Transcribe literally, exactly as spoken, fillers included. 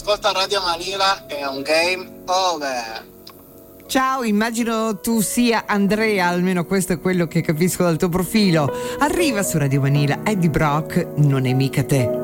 ascolta Radio Manila, è un game over. Ciao, immagino tu sia Andrea, almeno questo è quello che capisco dal tuo profilo. Arriva su Radio Manila Eddie Brock, non è mica te.